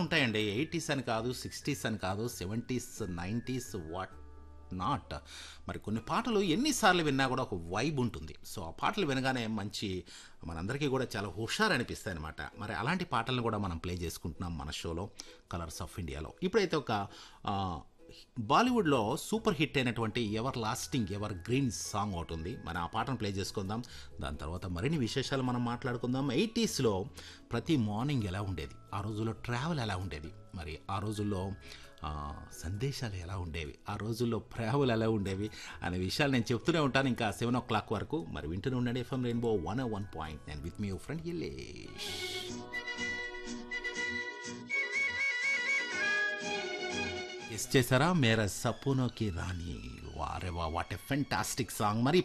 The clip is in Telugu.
ఉంటాయండి. 80స్ అని కాదు, 60స్ అని కాదు, 70స్, 90స్ వాట్ నాట్. మరి కొన్ని పాటలు ఎన్ని సార్లు విన్నా కూడా ఒక వైబ్ ఉంటుంది. సో, ఆ పాటలు వినగానే మంచి మనందరికీ కూడా చాలా హుషారు అనిపిస్తాయనమాట. మరి అలాంటి పాటలను కూడా మనం ప్లే చేసుకుంటున్నాం మన షోలో 'కలర్స్ ఆఫ్ ఇండియాలో'. ఇప్పుడైతే ఒక బాలీవుడ్లో సూపర్ హిట్ అయినటువంటి ever lasting ever green song ఒకటి ఉంది. మరి ఆ పాటను ప్లే చేసుకుందాం. దాని తర్వాత మరిన్ని విశేషాలు మనం మాట్లాడుకుందాం. 80స్లో ప్రతి మార్నింగ్ ఎలా ఉండేది, ఆ రోజుల్లో ట్రావెల్ ఎలా ఉండేది, మరి ఆ రోజుల్లో సందేశాలు ఎలా ఉండేవి, ఆ రోజుల్లో ప్రేమలు ఎలా ఉండేవి అనే విషయాలు నేను చెప్తూనే ఉంటాను ఇంకా 7 o'clock వరకు. మరి వింటూనే ఉండండి FM rainbow 101.9 with me friend ఇల్లేష్. Guess చేశారా? మేరా సపనోకి రాణి. వారే వా, వాట్ ఎ ఫెంటాస్టిక్ సాంగ్. మరి